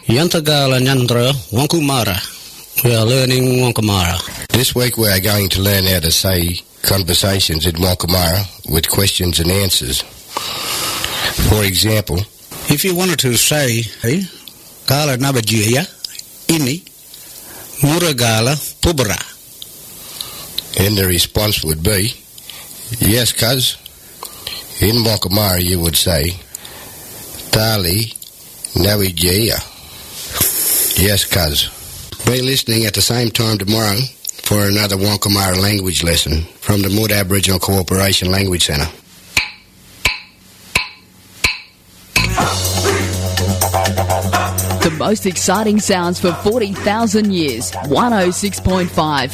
Yantagala Nyandra Wankumara. We are learning Wankumara. This week we are going to learn how to say conversations in Wankumara with questions and answers. For example, if you wanted to say, hey, Gala Nabajia, Ini, Muragala Pubra. And the response would be, yes, cuz. In Wankumara you would say, Tali Nawijia. Yes, cuz. Be listening at the same time tomorrow for another Wankumara language lesson from the Mood Aboriginal Cooperation Language Centre. The most exciting sounds for 40,000 years. 106.5